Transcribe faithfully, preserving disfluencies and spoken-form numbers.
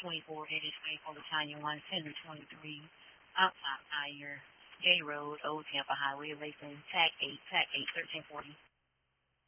twenty-four, it is faithful Latanya one ten twenty-three, outside Fire, J Road, Old Tampa Highway, Lakeland, Tag eight, Tag eight, thirteen forty.